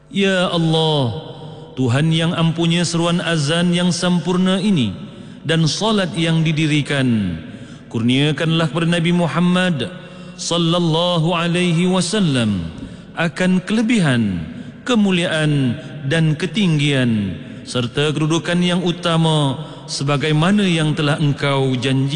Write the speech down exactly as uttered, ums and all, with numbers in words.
Ya Allah, Tuhan yang ampunya seruan azan yang sempurna ini dan salat yang didirikan, kurniakanlah kepada Nabi Muhammad sallallahu alaihi wasallam akan kelebihan, kemuliaan dan ketinggian serta kedudukan yang utama sebagaimana yang telah Engkau janji.